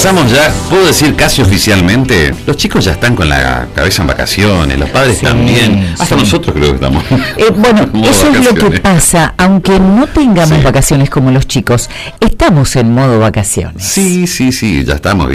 Empezamos ya, puedo decir casi oficialmente, los chicos ya están con la cabeza en vacaciones, los padres también, hasta nosotros creo que estamos. Bueno, eso es lo que pasa, aunque no tengamos vacaciones como los chicos, estamos en modo vacaciones. Sí, ya estamos,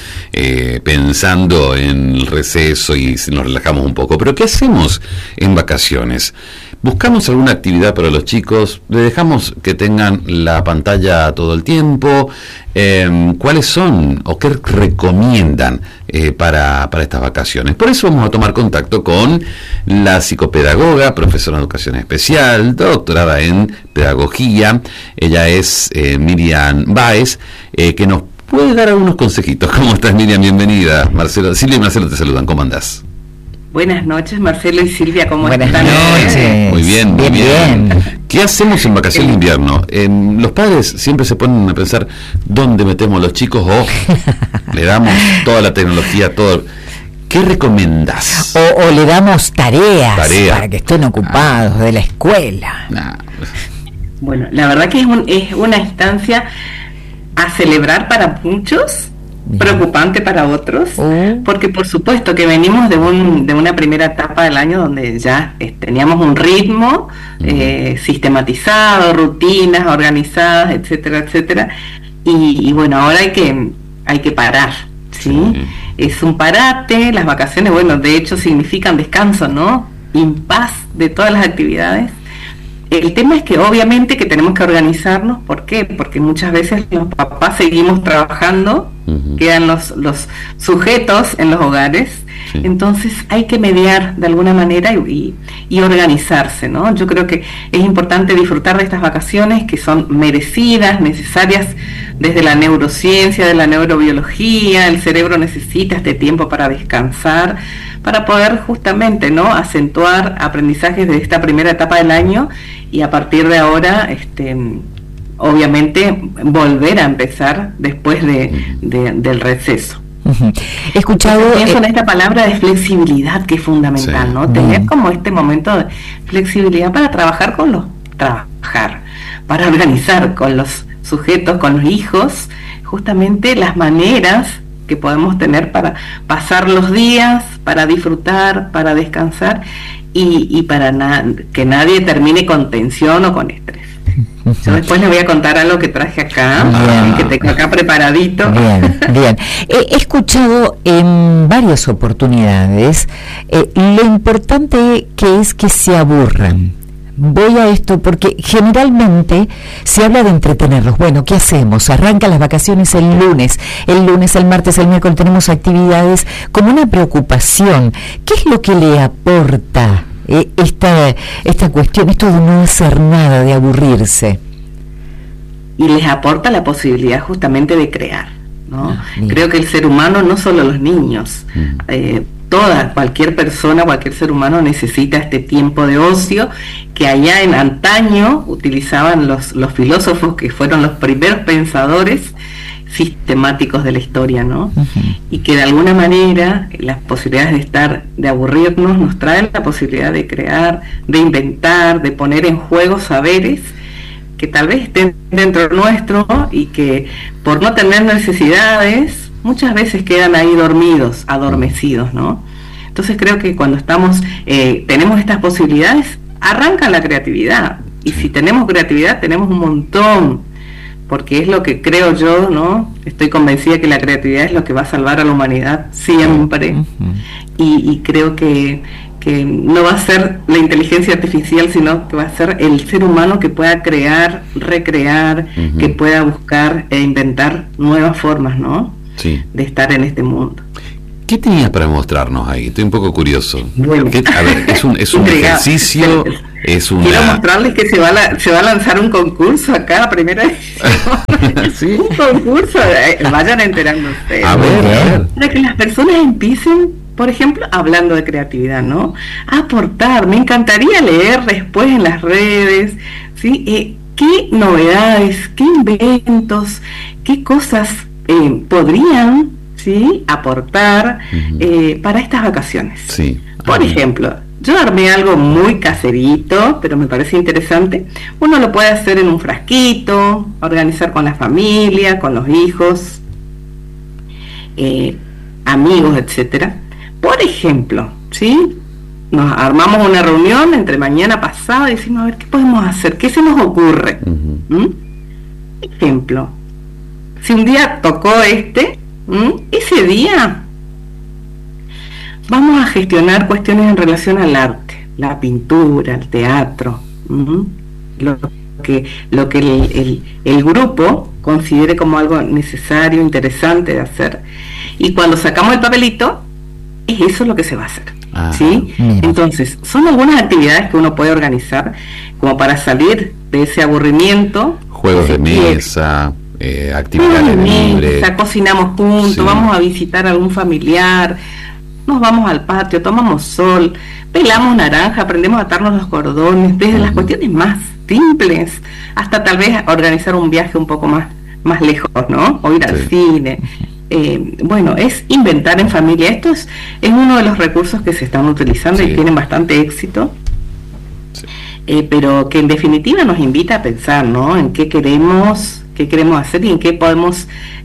pensando en el receso y nos relajamos un poco, pero ¿qué hacemos en vacaciones? ¿Buscamos alguna actividad para los chicos? ¿Le dejamos que tengan la pantalla todo el tiempo? ¿Cuáles son o qué recomiendan para estas vacaciones? Por eso vamos a tomar contacto con la psicopedagoga, profesora de educación especial, doctorada en pedagogía. Ella es Miriam Báez, que nos puede dar algunos consejitos. ¿Cómo estás, Miriam? Bienvenida. Silvia y Marcelo te saludan. ¿Cómo andás? Buenas noches, Marcelo y Silvia, ¿cómo están? Buenas noches. Muy bien. ¿Qué hacemos en vacaciones de invierno? Los padres siempre se ponen a pensar dónde metemos a los chicos o le damos toda la tecnología, todo. ¿Qué recomendás? O le damos tareas para que estén ocupados de la escuela. Bueno, la verdad que es una instancia a celebrar para muchos, preocupante para otros, porque por supuesto que venimos de una primera etapa del año donde ya teníamos un ritmo sistematizado, rutinas organizadas, etcétera, y bueno, ahora hay que parar, ¿sí? Es un parate, las vacaciones, bueno, de hecho significan descanso, ¿no? Impas de todas las actividades. El tema es que obviamente que tenemos que organizarnos. ¿Por qué? Porque muchas veces los papás seguimos trabajando, quedan los sujetos en los hogares, entonces hay que mediar de alguna manera y organizarse, ¿no? Yo creo que es importante disfrutar de estas vacaciones que son merecidas, necesarias desde la neurociencia, de la neurobiología. El cerebro necesita este tiempo para descansar, para poder justamente, ¿no?, acentuar aprendizajes de esta primera etapa del año y a partir de ahora, obviamente, volver a empezar después del receso. He escuchado... Pienso en esta palabra de flexibilidad que es fundamental, ¿no? Tener como este momento de flexibilidad para trabajar para organizar con los sujetos, con los hijos, justamente las maneras que podemos tener para pasar los días, para disfrutar, para descansar y para que nadie termine con tensión o con estrés. Yo después les voy a contar algo que traje acá, que tengo acá preparadito. Bien. He escuchado en varias oportunidades lo importante que es que se aburran. Voy a esto porque generalmente se habla de entretenerlos. Bueno, ¿qué hacemos? Arrancan las vacaciones el lunes, el martes, el miércoles tenemos actividades como una preocupación. ¿Qué es lo que le aporta esta cuestión, esto de no hacer nada, de aburrirse? Y les aporta la posibilidad justamente de crear, ¿no? Creo que el ser humano, no solo los niños, cualquier persona, cualquier ser humano necesita este tiempo de ocio que allá en antaño utilizaban los filósofos que fueron los primeros pensadores sistemáticos de la historia, ¿no? Y que de alguna manera las posibilidades de aburrirnos nos traen la posibilidad de crear, de inventar, de poner en juego saberes que tal vez estén dentro nuestro y que por no tener necesidades muchas veces quedan ahí dormidos, adormecidos, ¿no? Entonces creo que cuando tenemos estas posibilidades, arranca la creatividad. Y si tenemos creatividad, tenemos un montón, porque es lo que creo yo, ¿no? Estoy convencida que la creatividad es lo que va a salvar a la humanidad siempre. Y creo que no va a ser la inteligencia artificial, sino que va a ser el ser humano que pueda crear, recrear, que pueda buscar e inventar nuevas formas, ¿no? De estar en este mundo. ¿Qué tenías para mostrarnos ahí? Estoy un poco curioso. Bueno, a ver, es un ejercicio, Quiero mostrarles que se va a lanzar un concurso acá, la primera edición. ¿Sí? Un concurso, vayan enterándose. A ver. Para que las personas empiecen, por ejemplo, hablando de creatividad, ¿no?, a aportar. Me encantaría leer después en las redes, ¿sí? ¿Qué novedades, qué inventos, qué cosas podrían, ¿sí?, aportar para estas vacaciones? Por ejemplo, yo armé algo muy caserito, pero me parece interesante. Uno lo puede hacer en un frasquito, organizar con la familia, con los hijos. amigos, etcétera. Por ejemplo, ¿sí? Nos armamos una reunión entre mañana pasado y decimos, a ver, ¿qué podemos hacer? ¿Qué se nos ocurre? Ejemplo, si un día tocó ese día vamos a gestionar cuestiones en relación al arte, la pintura, el teatro, lo que el grupo considere como algo necesario, interesante de hacer, y cuando sacamos el papelito, es eso lo que se va a hacer. ¿Sí? Entonces, son algunas actividades que uno puede organizar como para salir de ese aburrimiento. Juegos de mesa, actividades libres. Cocinamos juntos, sí. Vamos a visitar a algún familiar, nos vamos al patio, tomamos sol, pelamos naranja, aprendemos a atarnos los cordones, desde las cuestiones más simples hasta tal vez organizar un viaje un poco más lejos, ¿no? O ir al cine. Bueno, es inventar en familia. Esto es uno de los recursos que se están utilizando y tienen bastante éxito, pero que en definitiva nos invita a pensar, ¿no? En qué queremos hacer y en qué podemos,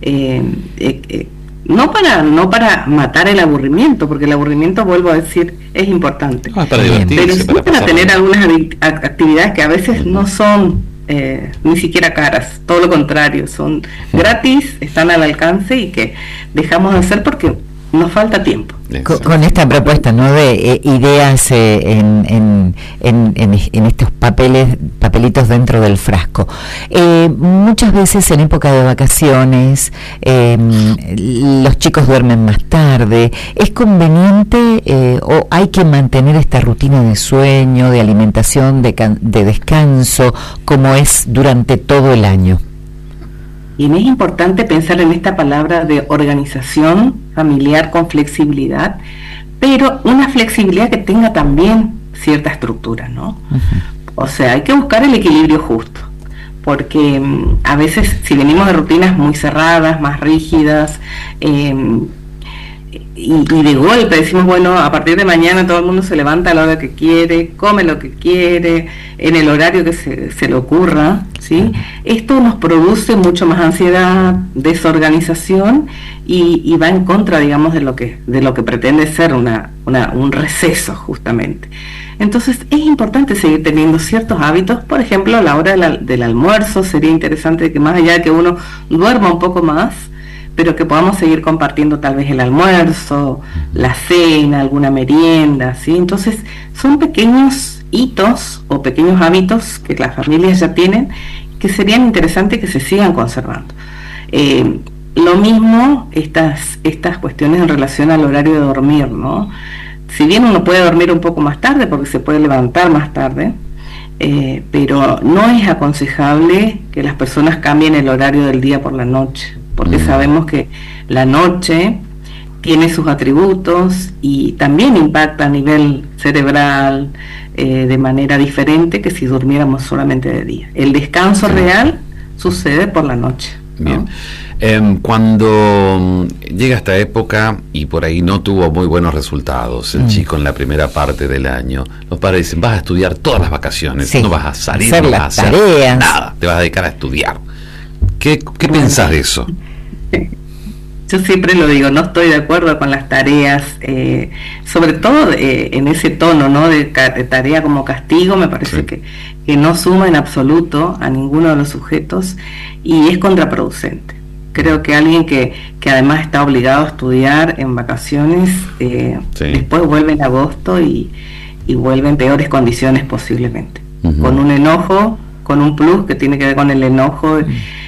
no para matar el aburrimiento, porque el aburrimiento, vuelvo a decir, es importante, para divertirse, pero sí para tener algunas actividades que a veces no son ni siquiera caras, todo lo contrario, son gratis, están al alcance y que dejamos de hacer porque nos falta tiempo. Con esta propuesta, ¿no?, de ideas en estos papelitos dentro del frasco. Muchas veces en época de vacaciones los chicos duermen más tarde. ¿Es conveniente o hay que mantener esta rutina de sueño, de alimentación, de descanso, como es durante todo el año? Y es importante pensar en esta palabra de organización familiar con flexibilidad, pero una flexibilidad que tenga también cierta estructura, ¿no? O sea, hay que buscar el equilibrio justo, porque a veces si venimos de rutinas muy cerradas, más rígidas, y de golpe decimos, bueno, a partir de mañana todo el mundo se levanta a la hora que quiere, come lo que quiere, en el horario que se le ocurra, ¿sí? Esto nos produce mucho más ansiedad, desorganización y va en contra, digamos, de lo que pretende ser un receso, justamente. Entonces es importante seguir teniendo ciertos hábitos. Por ejemplo, a la hora del almuerzo sería interesante que, más allá de que uno duerma un poco más, pero que podamos seguir compartiendo tal vez el almuerzo, la cena, alguna merienda, ¿sí? Entonces son pequeños hitos o pequeños hábitos que las familias ya tienen, que serían interesantes que se sigan conservando. Lo mismo estas cuestiones en relación al horario de dormir, ¿no? Si bien uno puede dormir un poco más tarde porque se puede levantar más tarde, pero no es aconsejable que las personas cambien el horario del día por la noche, porque sabemos que la noche tiene sus atributos y también impacta a nivel cerebral de manera diferente que si durmiéramos solamente de día. El descanso real sucede por la noche, ¿no? Bien. Cuando llega esta época y por ahí no tuvo muy buenos resultados el chico en la primera parte del año, los padres dicen, vas a estudiar todas las vacaciones, no vas a salir, no vas a hacer tareas, nada, te vas a dedicar a estudiar. ¿Qué pensás de eso? Yo siempre lo digo, no estoy de acuerdo con las tareas, sobre todo en ese tono, ¿no?, de tarea como castigo. Me parece que no suma en absoluto a ninguno de los sujetos y es contraproducente. Creo que alguien que además está obligado a estudiar en vacaciones, después vuelve en agosto y vuelve en peores condiciones posiblemente, con un enojo, con un plus que tiene que ver con el enojo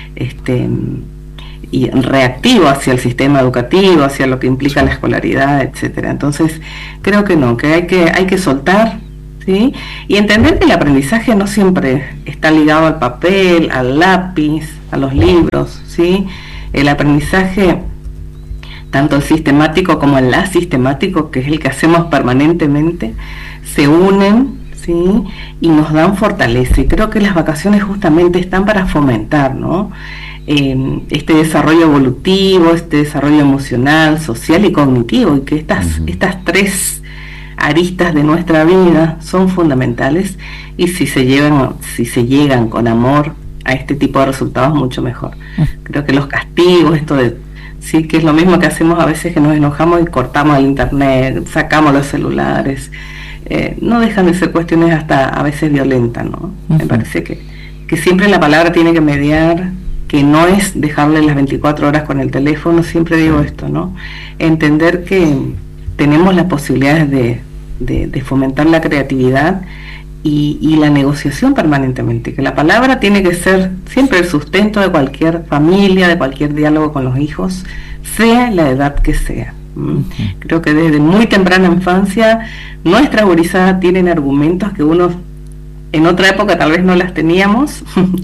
y reactivo hacia el sistema educativo, hacia lo que implica la escolaridad, etcétera. Entonces creo que no, que hay que soltar, ¿sí? Y entender que el aprendizaje no siempre está ligado al papel, al lápiz, a los libros, ¿sí? El aprendizaje, tanto el sistemático como el asistemático, que es el que hacemos permanentemente, se unen, ¿sí?, y nos dan fortaleza. Y creo que las vacaciones justamente están para fomentar, ¿no?, este desarrollo evolutivo, este desarrollo emocional, social y cognitivo, y que estas tres aristas de nuestra vida son fundamentales, y si se llegan con amor a este tipo de resultados, mucho mejor. Creo que los castigos, esto de sí, que es lo mismo que hacemos a veces, que nos enojamos y cortamos el internet, sacamos los celulares. No dejan de ser cuestiones hasta a veces violentas, ¿no? Me parece que siempre la palabra tiene que mediar, que no es dejarle las 24 horas con el teléfono, siempre digo esto, ¿no? Entender que tenemos las posibilidades de fomentar la creatividad y la negociación permanentemente, que la palabra tiene que ser siempre el sustento de cualquier familia, de cualquier diálogo con los hijos, sea la edad que sea. Creo que desde muy temprana infancia nuestras gurizadas tienen argumentos que uno en otra época tal vez no las teníamos,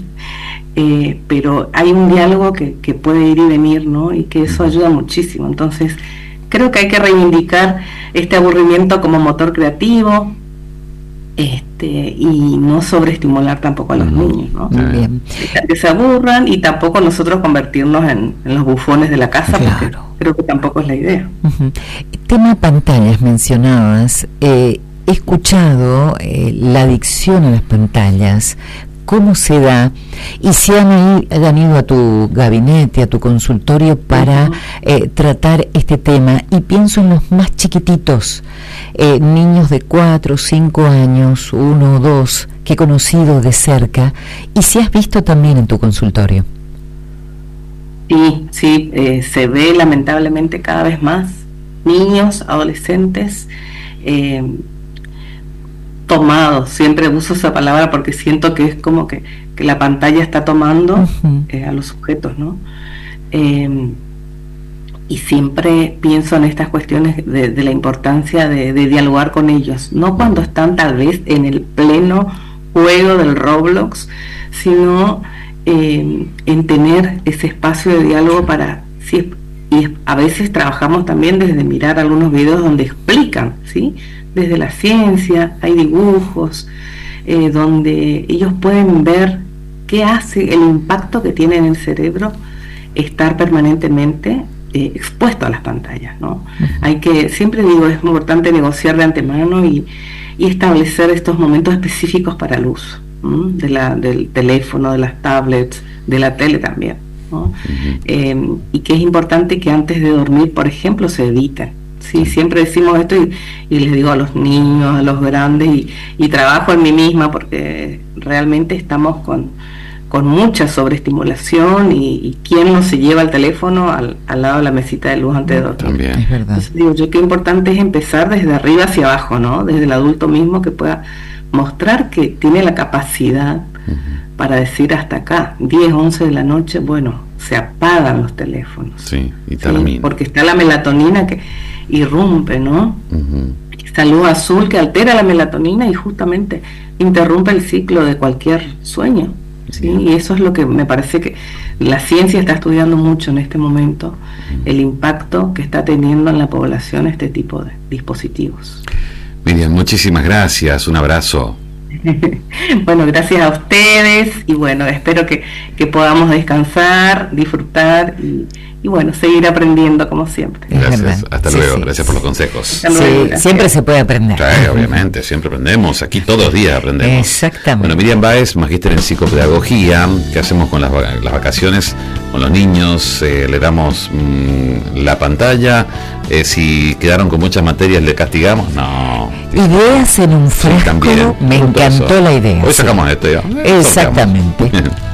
pero hay un diálogo que puede ir y venir, ¿no? Y que eso ayuda muchísimo. Entonces creo que hay que reivindicar este aburrimiento como motor creativo, y no sobreestimular tampoco a los niños, ¿no? Bien. Que se aburran, y tampoco nosotros convertirnos en los bufones de la casa, porque creo que tampoco es la idea. Tema pantallas mencionabas. He escuchado la adicción a las pantallas, cómo se da, y si han ido a tu gabinete, a tu consultorio para tratar este tema. Y pienso en los más chiquititos, niños de 4 o 5 años, 1 o 2, que he conocido de cerca, y si has visto también en tu consultorio. Sí, se ve lamentablemente cada vez más niños, adolescentes, tomados. Siempre uso esa palabra porque siento que es como que la pantalla está tomando a los sujetos, ¿no? Y siempre pienso en estas cuestiones de la importancia de dialogar con ellos, no cuando están tal vez en el pleno juego del Roblox, sino en tener ese espacio de diálogo y a veces trabajamos también desde mirar algunos videos donde explican, ¿sí? Desde la ciencia, hay dibujos donde ellos pueden ver qué hace, el impacto que tiene en el cerebro estar permanentemente expuesto a las pantallas, ¿no? Hay que, siempre digo, es importante negociar de antemano y establecer estos momentos específicos para el uso del teléfono, de las tablets, de la tele también, ¿no? Y que es importante que antes de dormir, por ejemplo, se eviten. Sí, siempre decimos esto y les digo a los niños, a los grandes, y trabajo en mí misma porque realmente estamos con mucha sobreestimulación y quién no se lleva el teléfono al lado de la mesita de luz antes de dormir. También. Es verdad. Entonces digo yo, qué importante es empezar desde arriba hacia abajo, ¿no? Desde el adulto mismo, que pueda mostrar que tiene la capacidad para decir hasta acá, 10, 11 de la noche, bueno, se apagan los teléfonos. Sí, y termina. ¿Sí? Porque está la melatonina que irrumpe, ¿no? Esta luz azul que altera la melatonina y justamente interrumpe el ciclo de cualquier sueño, ¿sí? Y eso es lo que me parece que la ciencia está estudiando mucho en este momento, el impacto que está teniendo en la población este tipo de dispositivos. Miriam, muchísimas gracias, un abrazo. Bueno, gracias a ustedes, y bueno, espero que podamos descansar, disfrutar y bueno, seguir aprendiendo como siempre. Gracias, hasta luego, gracias por los consejos. Sí, siempre se puede aprender. Sí, obviamente, siempre aprendemos, aquí todos los días aprendemos. Exactamente. Bueno, Miriam Báez, magíster en psicopedagogía. ¿Qué hacemos con las vacaciones? Con los niños le damos la pantalla, si quedaron con muchas materias le castigamos, no. Ideas en un frasco, Sí, también, me encantó la idea. Hoy sacamos esto ya. Exactamente.